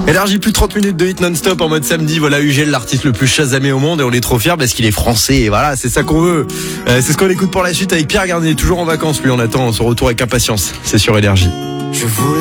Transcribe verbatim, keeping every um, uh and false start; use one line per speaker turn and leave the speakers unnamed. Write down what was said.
Énergie, plus de trente minutes de hit non-stop en mode samedi. Voilà U G L, l'artiste le plus chasamé au monde, et on est trop fiers parce qu'il est français. Et voilà, c'est ça qu'on veut. Euh, c'est ce qu'on écoute pour la suite avec Pierre Garnier, toujours en vacances. Lui, on attend son retour avec impatience. C'est sur Énergie.
Je voulais